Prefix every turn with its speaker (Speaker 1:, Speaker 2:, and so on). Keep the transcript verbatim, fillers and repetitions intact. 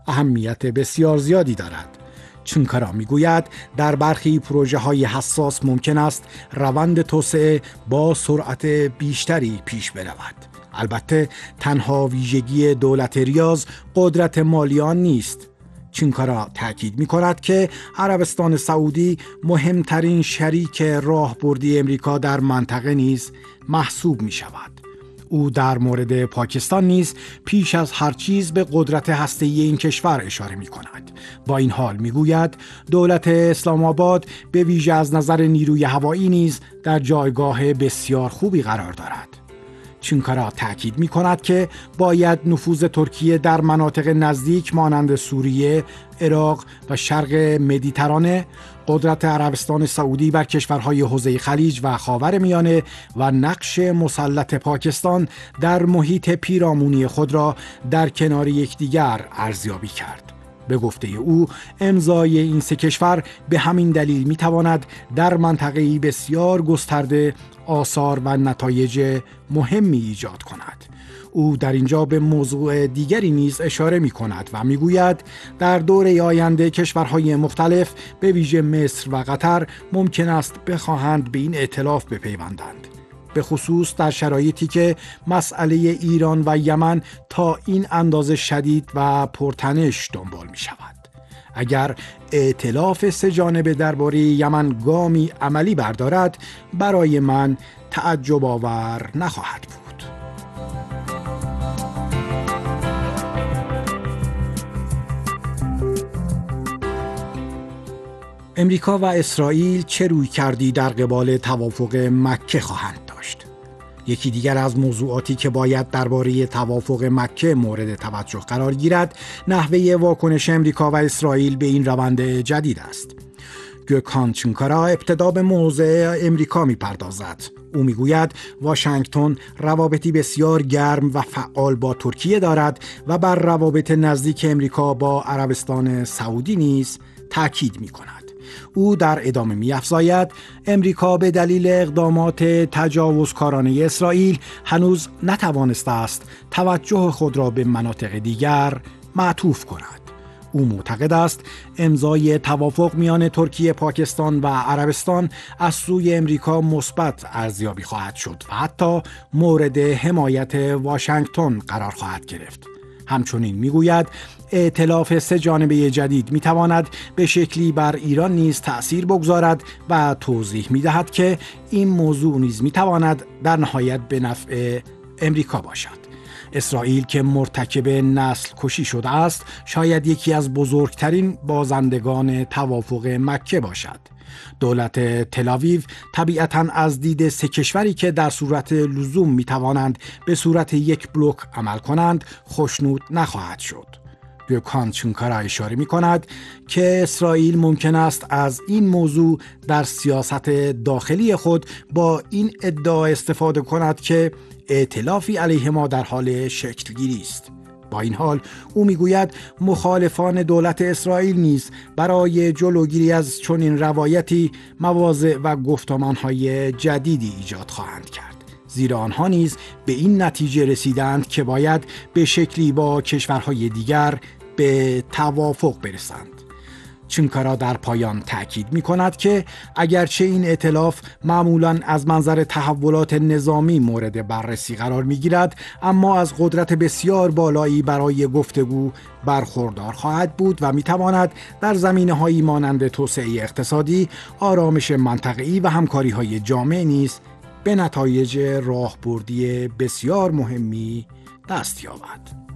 Speaker 1: اهمیت بسیار زیادی دارد. چونکارا میگوید در برخی پروژه های حساس ممکن است روند توسعه با سرعت بیشتری پیش برود. البته تنها ویژگی دولت ریاض قدرت مالی آن نیست. چونکارا تأکید می کند که عربستان سعودی مهمترین شریک راهبردی امریکا در منطقه نیز محسوب می شود. او در مورد پاکستان نیز پیش از هر چیز به قدرت هسته‌ای این کشور اشاره می کند. با این حال می گوید دولت اسلام آباد به ویژه از نظر نیروی هوایی نیز در جایگاه بسیار خوبی قرار دارد. چونکارا تأکید می کند که باید نفوذ ترکیه در مناطق نزدیک مانند سوریه، عراق و شرق مدیترانه، قدرت عربستان سعودی بر کشورهای حوزه خلیج و خاورمیانه و نقش مسلط پاکستان در محیط پیرامونی خود را در کنار یکدیگر ارزیابی کرد. به گفته او امضای این سه کشور به همین دلیل میتواند در منطقه‌ای بسیار گسترده آثار و نتایج مهمی ایجاد کند. او در اینجا به موضوع دیگری نیز اشاره می کند و می گوید در دوره آینده کشورهای مختلف به ویژه مصر و قطر ممکن است بخواهند به این ائتلاف بپیوندند، به خصوص در شرایطی که مسئله ایران و یمن تا این اندازه شدید و پرتنش دنبال می شود. اگر ائتلاف سه جانبه درباره یمن گامی عملی بردارد، برای من تعجب آور نخواهد بود. امریکا و اسرائیل چه رویکردی در قبال توافق مکه خواهند داشت؟ یکی دیگر از موضوعاتی که باید درباره توافق مکه مورد توجه قرار گیرد، نحوه واکنش امریکا و اسرائیل به این روند جدید است. گوکان چونکارا ابتدا به موضع امریکا می‌پردازد. او میگوید واشنگتن روابطی بسیار گرم و فعال با ترکیه دارد و بر روابط نزدیک امریکا با عربستان سعودی نیز تاکید می‌کند. او در ادامه می‌افزاید امریکا به دلیل اقدامات تجاوزکارانه اسرائیل هنوز نتوانسته است توجه خود را به مناطق دیگر معطوف کند. او معتقد است امضای توافق میان ترکیه، پاکستان و عربستان از سوی امریکا مثبت ارزیابی خواهد شد و حتی مورد حمایت واشنگتن قرار خواهد گرفت. همچنین میگوید ائتلاف سه جانبه جدید میتواند به شکلی بر ایران نیز تأثیر بگذارد و توضیح میدهد که این موضوع نیز میتواند در نهایت به نفع امریکا باشد. اسرائیل که مرتکب نسل کشی شده است، شاید یکی از بزرگترین بازندگان توافق مکه باشد. دولت تل‌آویو طبیعتاً از دید سه کشوری که در صورت لزوم می توانند به صورت یک بلوک عمل کنند خوشنود نخواهد شد. گوکان چونکارا اشاره می کند که اسرائیل ممکن است از این موضوع در سیاست داخلی خود با این ادعا استفاده کند که ائتلافی علیه ما در حال شکلگیری است. با این حال او میگوید مخالفان دولت اسرائیل نیز برای جلوگیری از چنین روایتی مواضع و گفتمانهای جدیدی ایجاد خواهند کرد، زیرا آنها نیز به این نتیجه رسیدند که باید به شکلی با کشورهای دیگر به توافق برسند. چونکارا در پایان تأکید می کند که اگرچه این ائتلاف معمولاً از منظر تحولات نظامی مورد بررسی قرار می گیرد، اما از قدرت بسیار بالایی برای گفتگو برخوردار خواهد بود و می تواند در زمینه‌هایی مانند توسعه اقتصادی، آرامش منطقه‌ای و همکاری‌های جامع نیز به نتایج راهبردی بسیار مهمی دست یابد.